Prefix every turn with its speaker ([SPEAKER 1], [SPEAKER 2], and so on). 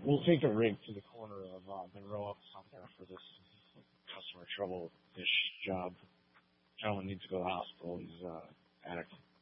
[SPEAKER 1] We'll take a rig to the corner of Monroe up somewhere for this customer trouble-ish job. Gentleman needs to go to the hospital. He's addict.